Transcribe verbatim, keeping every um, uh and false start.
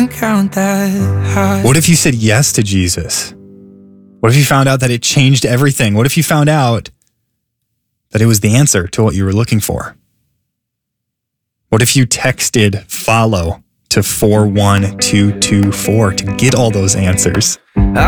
can't count that high. What if you said yes to Jesus? What if you found out that it changed everything? What if you found out that it was the answer to what you were looking for? What if you texted follow to four one two two four to get all those answers?